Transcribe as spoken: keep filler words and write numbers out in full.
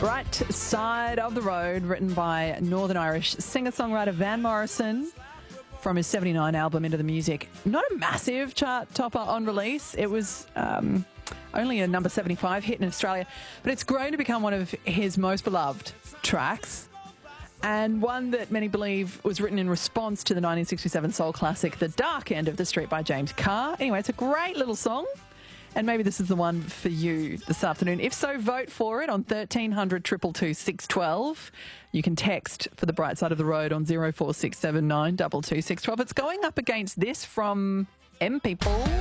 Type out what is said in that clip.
Bright Side of the Road, written by Northern Irish singer-songwriter Van Morrison from his seventy-nine album Into the Music. Not a massive chart topper on release. It was um, only a number seventy-five hit in Australia, but it's grown to become one of his most beloved tracks, and one that many believe was written in response to the nineteen sixty-seven soul classic The Dark End of the Street by James Carr. Anyway, it's a great little song, and maybe this is the one for you this afternoon. If so, vote for it on thirteen hundred, two two two, six one two. You can text for the Bright Side of the Road on zero four six seven nine, two two six one two. It's going up against this from M People.